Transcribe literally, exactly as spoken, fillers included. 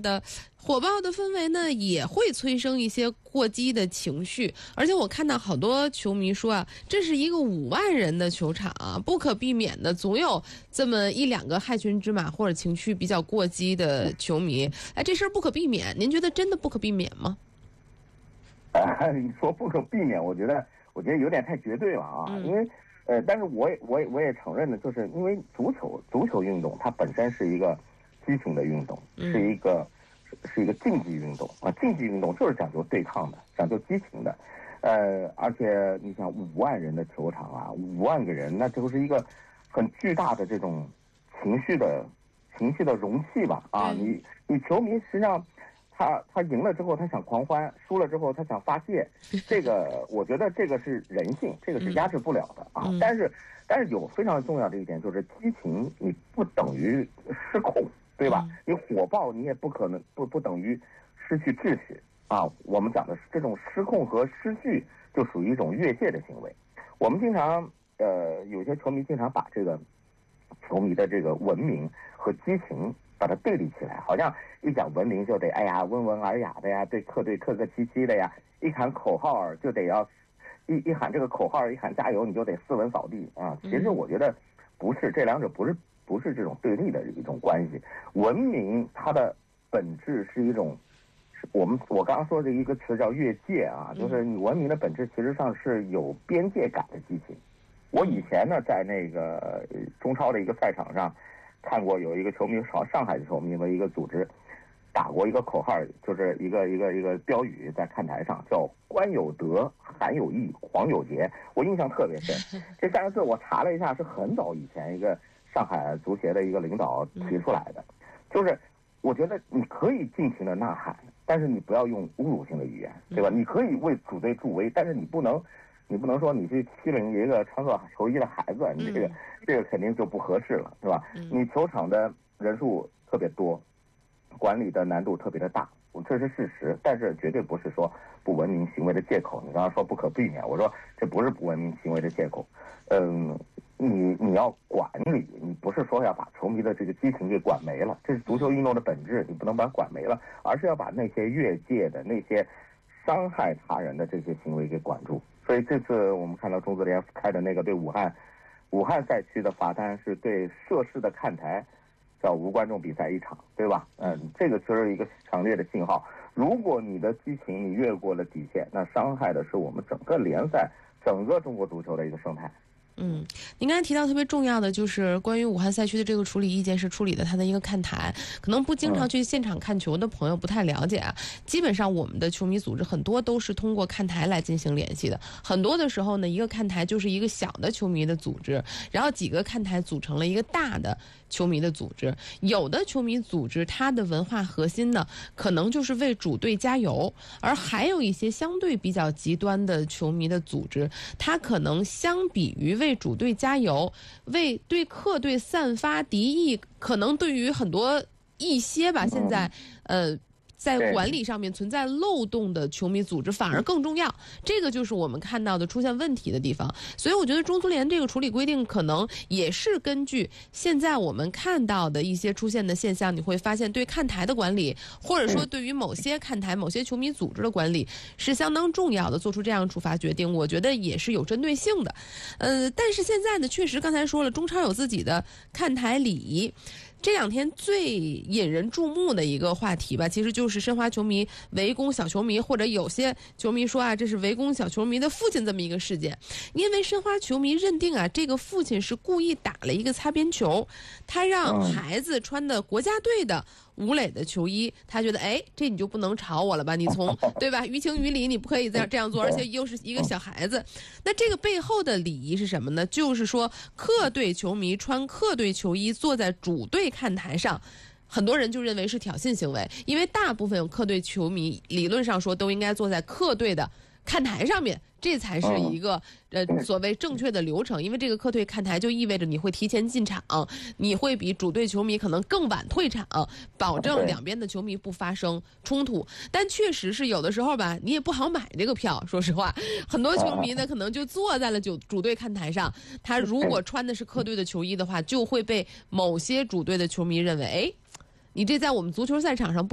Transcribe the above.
的火爆的氛围呢，也会催生一些过激的情绪。而且我看到好多球迷说啊，这是一个五万人的球场啊，不可避免的总有这么一两个害群之马或者情绪比较过激的球迷。哎，这事儿不可避免，您觉得真的不可避免吗？ 呃，你说不可避免，我觉得我觉得有点太绝对了啊，嗯、因为呃，但是我也我也我也承认的，就是因为足球足球运动它本身是一个激情的运动，是一个。是一个竞技运动啊，竞技运动就是讲究对抗的，讲究激情的，呃，而且你想五万人的球场啊，五万个人，那就是一个很巨大的这种情绪的情绪的容器吧啊， 嗯、 你你球迷实际上他他赢了之后他想狂欢，输了之后他想发泄，这个我觉得这个是人性，这个是压制不了的啊。 嗯、 但是但是有非常重要的一点就是激情，你不等于失控。对吧？你火爆，你也不可能不不等于失去秩序啊。我们讲的是这种失控和失序，就属于一种越界的行为。我们经常呃，有些球迷经常把这个球迷的这个文明和激情把它对立起来，好像一讲文明就得哎呀温文尔雅的呀，对客队客客气气的呀，一喊口号就得要一一喊这个口号，一喊加油你就得斯文扫地啊。其实我觉得不是，这两者不是。不是这种对立的一种关系，文明它的本质是一种，我们我刚刚说的一个词叫越界啊，就是你文明的本质其实上是有边界感的激情。我以前呢在那个中超的一个赛场上看过有一个球迷，上上海的球迷的一个组织打过一个口号，就是一个一个一个标语在看台上叫官有德，韩有义，黄有节，我印象特别深。这三个字我查了一下，是很早以前一个上海足协的一个领导提出来的，就是我觉得你可以尽情的呐喊，但是你不要用侮辱性的语言，对吧？你可以为主队助威，但是你不能，你不能说你去欺凌一个穿错球衣的孩子，你这个这个肯定就不合适了，对吧？你球场的人数特别多，管理的难度特别的大，这是事实，但是绝对不是说不文明行为的借口。你刚刚说不可避免，我说这不是不文明行为的借口，嗯。你你要管理，你不是说要把球迷的这个激情给管没了，这是足球运动的本质，你不能把它管没了，而是要把那些越界的、那些伤害他人的这些行为给管住。所以这次我们看到中足联开的那个对武汉武汉赛区的罚单是对涉事的看台叫无观众比赛一场，对吧？嗯，这个就是一个强烈的信号。如果你的激情你越过了底线，那伤害的是我们整个联赛、整个中国足球的一个生态。 嗯，您刚才提到特别重要的就是关于武汉赛区的这个处理意见是处理的它的一个看台，可能不经常去现场看球的朋友不太了解啊。基本上我们的球迷组织很多都是通过看台来进行联系的，很多的时候呢，一个看台就是一个小的球迷的组织，然后几个看台组成了一个大的球迷的组织。有的球迷组织它的文化核心呢，可能就是为主队加油，而还有一些相对比较极端的球迷的组织，它可能相比于为为主队加油，为对客队散发敌意，可能对于很多一些吧，现在呃在管理上面存在漏洞的球迷组织反而更重要，这个就是我们看到的出现问题的地方。所以我觉得中足联这个处理规定可能也是根据现在我们看到的一些出现的现象，你会发现对看台的管理，或者说对于某些看台、某些球迷组织的管理是相当重要的，做出这样处罚决定，我觉得也是有针对性的。呃，但是现在呢，确实刚才说了，中超有自己的看台礼仪。这两天最引人注目的一个话题吧，其实就是申花球迷围攻小球迷，或者有些球迷说啊，这是围攻小球迷的父亲这么一个事件。因为申花球迷认定啊，这个父亲是故意打了一个擦边球，他让孩子穿的国家队的吴磊的球衣，他觉得哎，这你就不能吵我了吧？你从对吧？于情于理你不可以这样这样做，而且又是一个小孩子。那这个背后的礼仪是什么呢？就是说客队球迷穿客队球衣坐在主队看台上，很多人就认为是挑衅行为，因为大部分客队球迷理论上说都应该坐在客队的看台上面，这才是一个呃所谓正确的流程。因为这个客队看台就意味着你会提前进场，你会比主队球迷可能更晚退场，保证两边的球迷不发生冲突。但确实是有的时候吧，你也不好买这个票，说实话，很多球迷呢可能就坐在了主主队看台上，他如果穿的是客队的球衣的话，就会被某些主队的球迷认为，哎，你这在我们足球赛场上不